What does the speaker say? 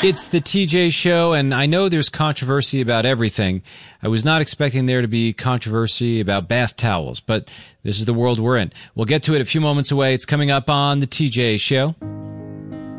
It's the TJ Show, and I know there's controversy about everything. I was not expecting there to be controversy about bath towels, but this is the world we're in. We'll get to it a few moments away. It's coming up on the TJ Show.